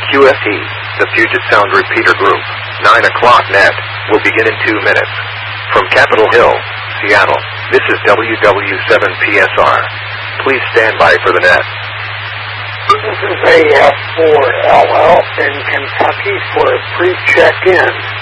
QFE, the Puget Sound Repeater Group, 9 o'clock net, will begin in 2 minutes. From Capitol Hill, Seattle, this is WW7PSR. Please stand by for the net. This is AF4LL in Kentucky for a pre-check-in.